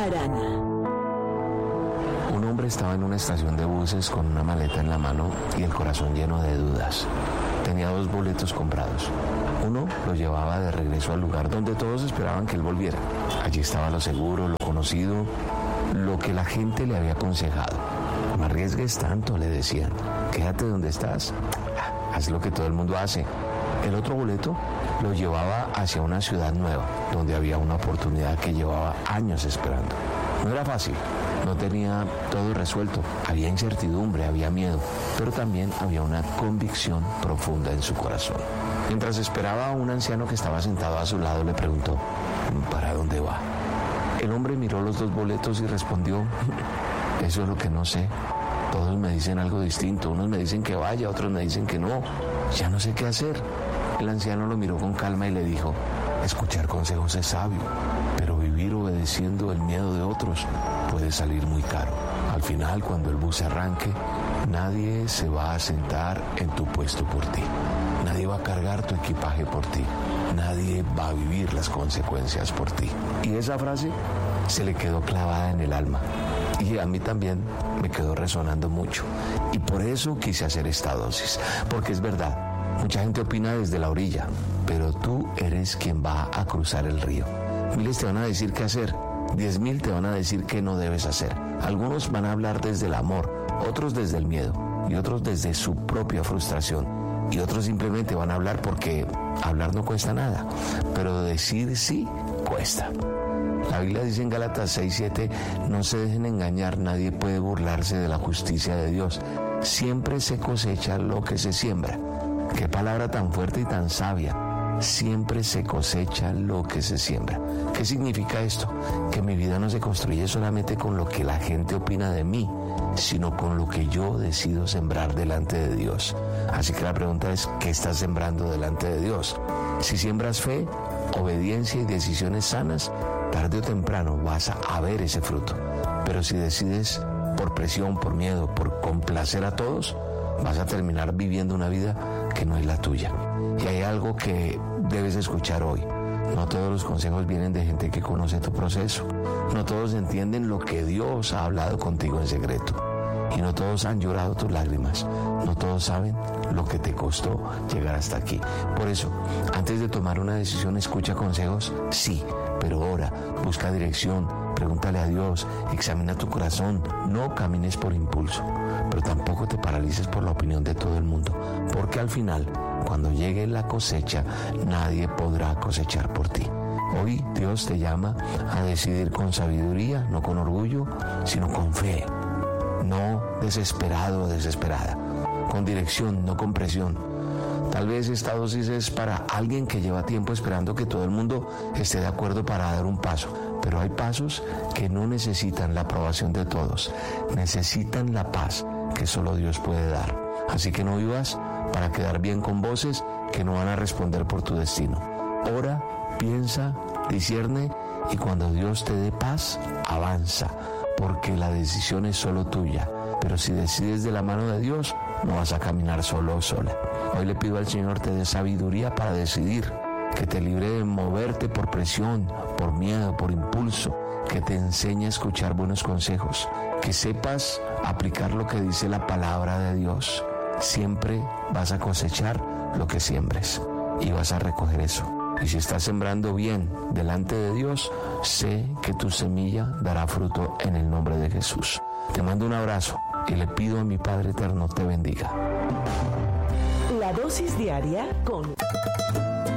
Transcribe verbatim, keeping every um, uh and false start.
Arana. Un hombre estaba en una estación de buses con una maleta en la mano y el corazón lleno de dudas. Tenía dos boletos comprados. Uno lo llevaba de regreso al lugar donde todos esperaban que él volviera. Allí estaba lo seguro, lo conocido, lo que la gente le había aconsejado. No arriesgues tanto, le decían. Quédate donde estás. Haz lo que todo el mundo hace. El otro boleto lo llevaba hacia una ciudad nueva, donde había una oportunidad que llevaba años esperando. No era fácil, no tenía todo resuelto, había incertidumbre, había miedo, pero también había una convicción profunda en su corazón. Mientras esperaba, un anciano que estaba sentado a su lado le preguntó, ¿para dónde va? El hombre miró los dos boletos y respondió, eso es lo que no sé. Todos me dicen algo distinto, unos me dicen que vaya, otros me dicen que no, ya no sé qué hacer. El anciano lo miró con calma y le dijo, escuchar consejos es sabio, pero vivir obedeciendo el miedo de otros puede salir muy caro. Al final, cuando el bus arranque, nadie se va a sentar en tu puesto por ti. Nadie va a cargar tu equipaje por ti. Nadie va a vivir las consecuencias por ti. Y esa frase se le quedó clavada en el alma. Y a mí también me quedó resonando mucho. Y por eso quise hacer esta dosis. Porque es verdad, mucha gente opina desde la orilla, pero tú eres quien va a cruzar el río. Miles te van a decir qué hacer, diez mil te van a decir qué no debes hacer. Algunos van a hablar desde el amor, otros desde el miedo y otros desde su propia frustración. Y otros simplemente van a hablar porque hablar no cuesta nada, pero decir sí cuesta. La Biblia dice en Gálatas seis siete, no se dejen engañar, nadie puede burlarse de la justicia de Dios. Siempre se cosecha lo que se siembra. Qué palabra tan fuerte y tan sabia. Siempre se cosecha lo que se siembra. ¿Qué significa esto? Que mi vida no se construye solamente con lo que la gente opina de mí, sino con lo que yo decido sembrar delante de Dios. Así que la pregunta es, ¿qué estás sembrando delante de Dios? Si siembras fe, obediencia y decisiones sanas, tarde o temprano vas a ver ese fruto. Pero si decides por presión, por miedo, por complacer a todos, vas a terminar viviendo una vida que no es la tuya. Y hay algo que debes escuchar hoy. No todos los consejos vienen de gente que conoce tu proceso. No todos entienden lo que Dios ha hablado contigo en secreto. Y no todos han llorado tus lágrimas. No todos saben lo que te costó llegar hasta aquí. Por eso, antes de tomar una decisión, escucha consejos, sí, pero ora, busca dirección, pregúntale a Dios, examina tu corazón, no camines por impulso, pero tampoco te paralices por la opinión de todo el mundo, porque al final, cuando llegue la cosecha, nadie podrá cosechar por ti. Hoy Dios te llama a decidir con sabiduría, no con orgullo, sino con fe. No desesperado o desesperada, con dirección, no con presión. Tal vez esta dosis es para alguien que lleva tiempo esperando que todo el mundo esté de acuerdo para dar un paso, pero hay pasos que no necesitan la aprobación de todos, necesitan la paz que solo Dios puede dar. Así que no vivas para quedar bien con voces que no van a responder por tu destino. Ora, piensa, discierne y cuando Dios te dé paz, avanza. Porque la decisión es solo tuya, pero si decides de la mano de Dios, no vas a caminar solo o sola. Hoy le pido al Señor te dé sabiduría para decidir, que te libre de moverte por presión, por miedo, por impulso, que te enseñe a escuchar buenos consejos, que sepas aplicar lo que dice la palabra de Dios. Siempre vas a cosechar lo que siembres y vas a recoger eso. Y si estás sembrando bien delante de Dios, sé que tu semilla dará fruto en el nombre de Jesús. Te mando un abrazo y le pido a mi Padre Eterno te bendiga. La dosis diaria con